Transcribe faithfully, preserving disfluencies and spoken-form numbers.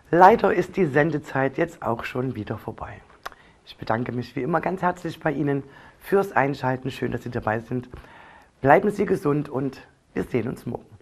Leider ist die Sendezeit jetzt auch schon wieder vorbei. Ich bedanke mich wie immer ganz herzlich bei Ihnen fürs Einschalten. Schön, dass Sie dabei sind. Bleiben Sie gesund und wir sehen uns morgen.